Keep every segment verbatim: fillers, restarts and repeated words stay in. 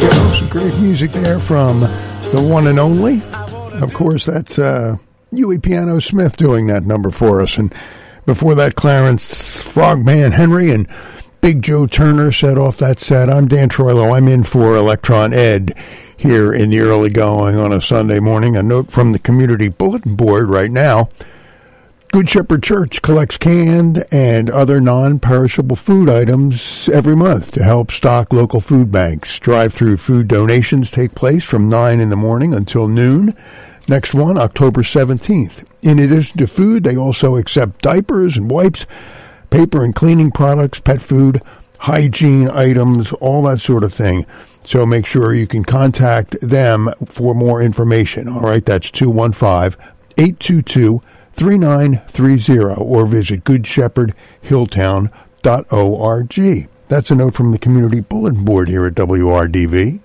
go. Some great music there from the one and only. Of course, that's uh, Huey Piano Smith doing that number for us. And before that, Clarence Frogman Henry and Big Joe Turner set off that set. I'm Dan Troilo. I'm in for Electron Ed here in the early going on a Sunday morning. A note from the community bulletin board right now. Good Shepherd Church collects canned and other non-perishable food items every month to help stock local food banks. Drive-through food donations take place from nine in the morning until noon. Next one, October seventeenth. In addition to food, they also accept diapers and wipes, paper and cleaning products, pet food, hygiene items, all that sort of thing. So make sure you can contact them for more information. All right, that's two one five, eight two two, three nine three zero or visit good shepherd hilltown dot org. That's a note from the community bulletin board here at W R D V.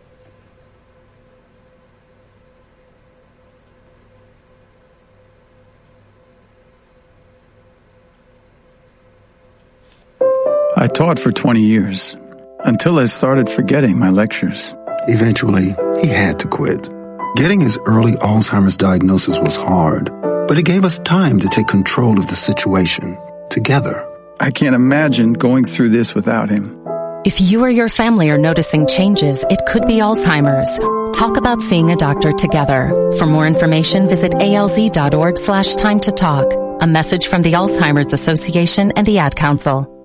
I taught for twenty years, until I started forgetting my lectures. Eventually, he had to quit. Getting his early Alzheimer's diagnosis was hard, but it gave us time to take control of the situation, together. I can't imagine going through this without him. If you or your family are noticing changes, it could be Alzheimer's. Talk about seeing a doctor together. For more information, visit alz dot org slash time to talk. A message from the Alzheimer's Association and the Ad Council.